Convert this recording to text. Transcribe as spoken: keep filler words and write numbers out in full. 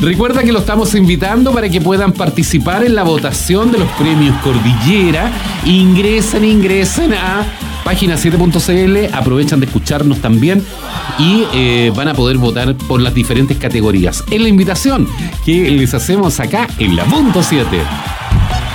Recuerda que lo estamos invitando para que puedan participar en la votación de los premios Cordillera. Ingresen, ingresen a página siete punto c l, aprovechan de escucharnos también y eh, van a poder votar por las diferentes categorías. Es la invitación que les hacemos acá en la punto siete.